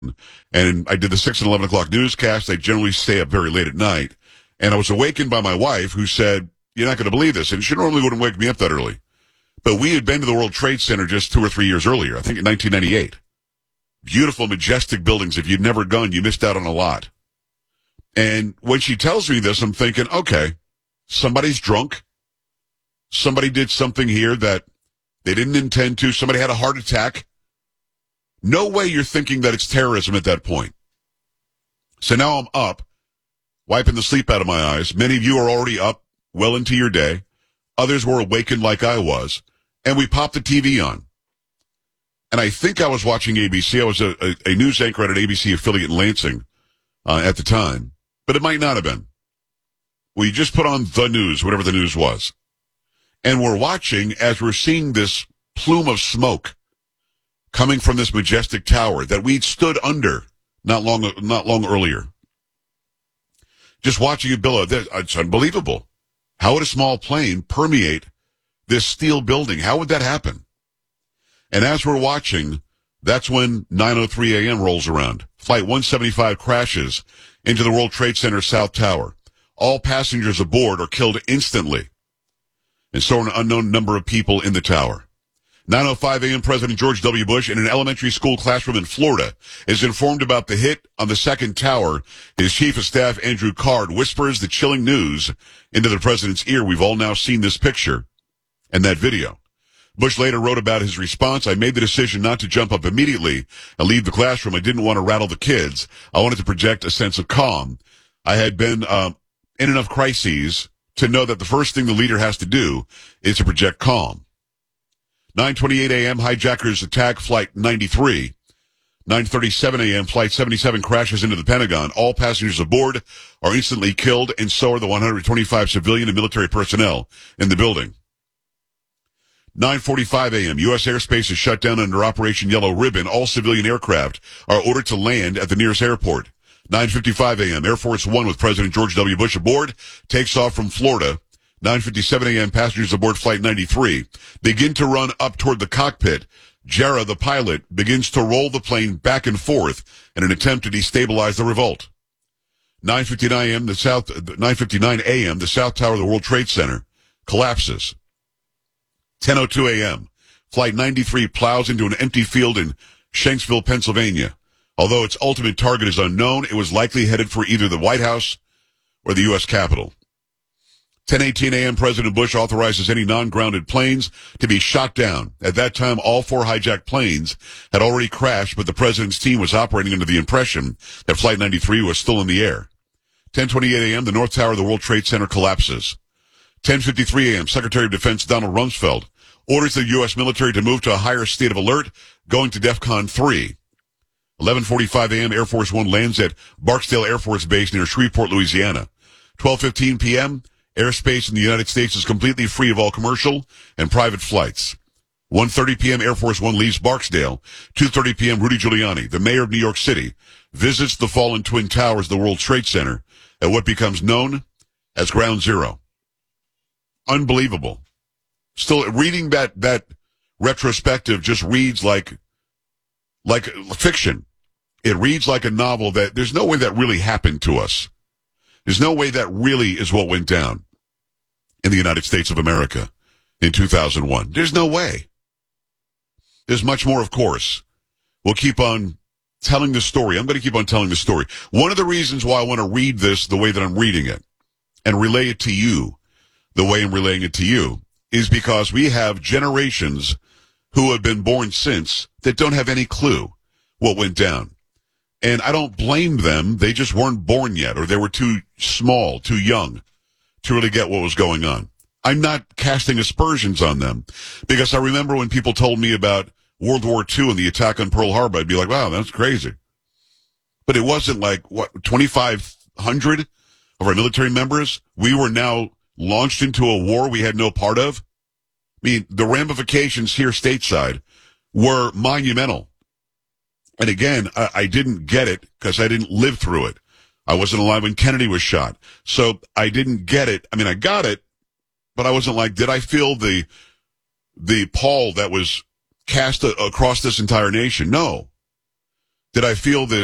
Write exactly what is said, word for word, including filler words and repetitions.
And I did the six and eleven o'clock newscast. I generally stay up very late at night. And I was awakened by my wife, who said, "You're not going to believe this." And she normally wouldn't wake me up that early. But we had been to the World Trade Center just two or three years earlier, I think in nineteen ninety-eight. Beautiful, majestic buildings. If you'd never gone, you missed out on a lot. And when she tells me this, I'm thinking, okay, somebody's drunk. Somebody did something here that they didn't intend to. Somebody had a heart attack. No way you're thinking that it's terrorism at that point. So now I'm up, wiping the sleep out of my eyes. Many of you are already up well into your day. Others were awakened like I was. And we popped the T V on. And I think I was watching A B C. I was a, a, a news anchor at an A B C affiliate in Lansing uh, at the time. But it might not have been. We just put on the news, whatever the news was. And we're watching as we're seeing this plume of smoke coming from this majestic tower that we'd stood under not long, not long earlier. Just watching it billow. It's unbelievable. How would a small plane permeate this steel building? How would that happen? And as we're watching, that's when nine oh three a.m. rolls around. Flight one seventy-five crashes into the World Trade Center South Tower. All passengers aboard are killed instantly. And so are an unknown number of people in the tower. nine oh five a.m. President George W. Bush in an elementary school classroom in Florida is informed about the hit on the second tower. His chief of staff, Andrew Card, whispers the chilling news into the president's ear. We've all now seen this picture and that video. Bush later wrote about his response. "I made the decision not to jump up immediately and leave the classroom. I didn't want to rattle the kids. I wanted to project a sense of calm. I had been um, in enough crises to know that the first thing the leader has to do is to project calm." nine twenty-eight a.m. hijackers attack Flight ninety-three. nine thirty-seven a.m. Flight seventy-seven crashes into the Pentagon. All passengers aboard are instantly killed, and so are the one hundred twenty-five civilian and military personnel in the building. nine forty-five a.m. U S airspace is shut down under Operation Yellow Ribbon. All civilian aircraft are ordered to land at the nearest airport. nine fifty-five a.m. Air Force One with President George W. Bush aboard takes off from Florida. nine fifty-seven a.m. Passengers aboard Flight ninety-three begin to run up toward the cockpit. Jarrah, the pilot, begins to roll the plane back and forth in an attempt to destabilize the revolt. nine fifty-nine a.m. the South nine fifty-nine a.m. the South Tower of the World Trade Center collapses. ten oh two a.m. Flight ninety-three plows into an empty field in Shanksville, Pennsylvania. Although its ultimate target is unknown, it was likely headed for either the White House or the U S Capitol. ten eighteen a.m. President Bush authorizes any non-grounded planes to be shot down. At that time, all four hijacked planes had already crashed, but the president's team was operating under the impression that Flight ninety-three was still in the air. ten twenty-eight a.m. The North Tower of the World Trade Center collapses. ten fifty-three a.m. Secretary of Defense Donald Rumsfeld orders the U S military to move to a higher state of alert, going to DEFCON three. eleven forty-five a.m. Air Force One lands at Barksdale Air Force Base near Shreveport, Louisiana. twelve fifteen p.m. Airspace in the United States is completely free of all commercial and private flights. one thirty p.m. Air Force One leaves Barksdale. two thirty p.m. Rudy Giuliani, the mayor of New York City, visits the fallen Twin Towers of the World Trade Center at what becomes known as Ground Zero. Unbelievable. Still, reading that, that retrospective just reads like, like fiction. It reads like a novel that there's no way that really happened to us. There's no way that really is what went down in the United States of America in two thousand one. There's no way. There's much more, of course. We'll keep on telling the story. I'm going to keep on telling the story. One of the reasons why I want to read this the way that I'm reading it and relay it to you the way I'm relaying it to you is because we have generations who have been born since that don't have any clue what went down. And I don't blame them. They just weren't born yet, or they were too small, too young to really get what was going on. I'm not casting aspersions on them, because I remember when people told me about World War Two and the attack on Pearl Harbor, I'd be like, wow, that's crazy. But it wasn't like, what, twenty-five hundred of our military members, we were now launched into a war we had no part of. I mean, the ramifications here stateside were monumental. And again, I, I didn't get it because I didn't live through it. I wasn't alive when Kennedy was shot. So I didn't get it. I mean, I got it, but I wasn't like, did I feel the, the pall that was cast a, across this entire nation? No. did I feel the